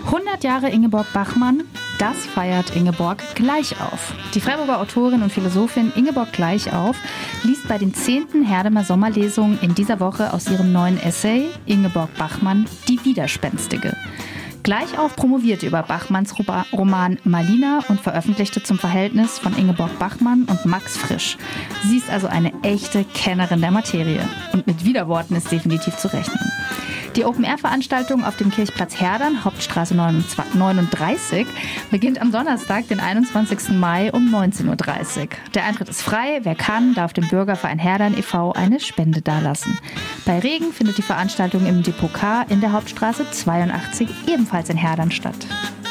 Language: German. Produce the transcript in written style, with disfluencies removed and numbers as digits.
100 Jahre Ingeborg Bachmann, das feiert Ingeborg Gleichauf. Die Freiburger Autorin und Philosophin Ingeborg Gleichauf liest bei den 10. Herdemer Sommerlesungen in dieser Woche aus ihrem neuen Essay Ingeborg Bachmann, die Widerspenstige. Gleichauf promovierte über Bachmanns Roman Malina und veröffentlichte zum Verhältnis von Ingeborg Bachmann und Max Frisch. Sie ist also eine echte Kennerin der Materie. Und mit Widerworten ist definitiv zu rechnen. Die Open-Air-Veranstaltung auf dem Kirchplatz Herdern, Hauptstraße 39, beginnt am Donnerstag, den 21. Mai um 19:30 Uhr. Der Eintritt ist frei. Wer kann, darf dem Bürgerverein Herdern e.V. eine Spende dalassen. Bei Regen findet die Veranstaltung im Depot K in der Hauptstraße 82 ebenfalls in Herdern statt.